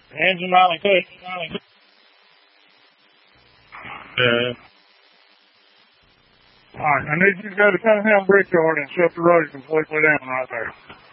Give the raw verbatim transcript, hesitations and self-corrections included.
Engine finally quit. Yeah. Alright, I need you to go to Cunningham Brickyard and shut the road completely down right there.